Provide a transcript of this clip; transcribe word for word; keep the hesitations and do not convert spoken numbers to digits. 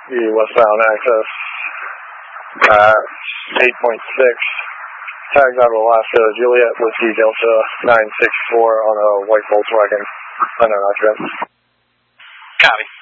the westbound access at eight point six. Tagged out of Alaska Juliet Whiskey Delta nine six four on a white Volkswagen. I know, not good. Copy.